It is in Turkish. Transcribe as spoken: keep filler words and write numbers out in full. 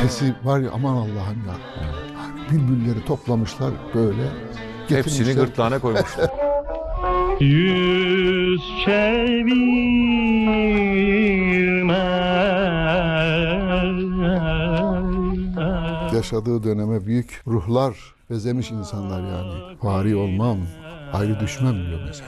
Sesi var ya, aman Allah'ım ya. Yani bülbülleri toplamışlar böyle. Hepsini gırtlağına koymuşlar. Yüz çevirmez. Yaşadığı döneme büyük ruhlar bezemiş insanlar yani. Vari olmam, ayrı düşmem diyor mesela.